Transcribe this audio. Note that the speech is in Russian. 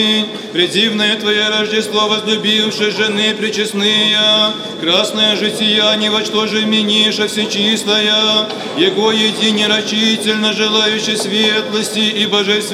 Предивное Твое Рождество, возлюбивши жены пречестные, красное же сияние, во что же миниша всечистая, Его едине рачительно желающий светлости и божественности,